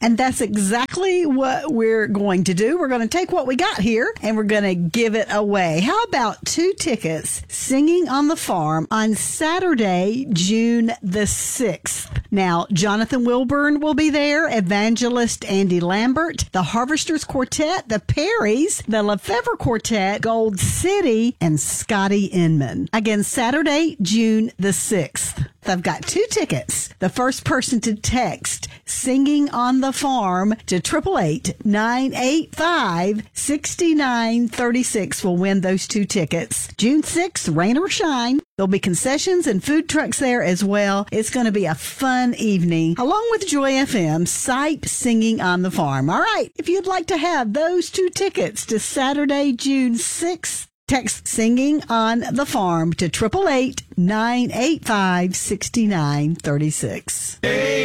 And that's exactly what we're going to do. We're going to take what we got here and we're going to give it away. How about 2 tickets singing on the farm on Saturday, June the 6th? Now, Jonathan Wilburn will be there, evangelist Andy Lambert, the Harvesters Quartet, the Perrys, the Lefevre Quartet, Gold City, and Scotty Inman. Again, Saturday, June the 6th. I've got 2 tickets. The first person to text Singing on the Farm to 888-985-6936 will win those 2 tickets. June 6th, rain or shine. There'll be concessions and food trucks there as well. It's going to be a fun evening, along with Joy FM, Sight Singing on the Farm. All right, if you'd like to have those 2 tickets to Saturday, June 6th, text Singing on the Farm to 888-985-6936.